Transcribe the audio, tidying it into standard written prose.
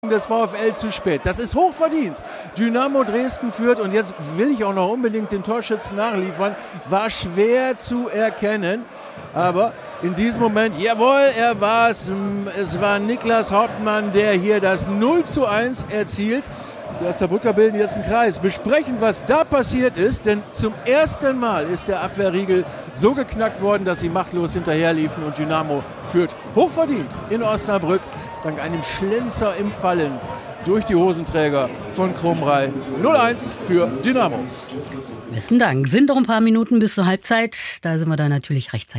des VfL zu spät. Das ist hochverdient. Dynamo Dresden führt und jetzt will ich auch noch unbedingt den Torschützen nachliefern. War schwer zu erkennen, aber in diesem Moment, jawohl, er war es. Es war Niklas Hauptmann, der hier das 0:1 erzielt. Die Osnabrücker bilden jetzt einen Kreis, besprechen, was da passiert ist, denn zum ersten Mal ist der Abwehrriegel so geknackt worden, dass sie machtlos hinterherliefen und Dynamo führt hochverdient in Osnabrück, dank einem Schlenzer im Fallen durch die Hosenträger von Krumrei. 0:1 für Dynamo. Besten Dank. Sind noch ein paar Minuten bis zur Halbzeit. Da sind wir dann natürlich rechtzeitig.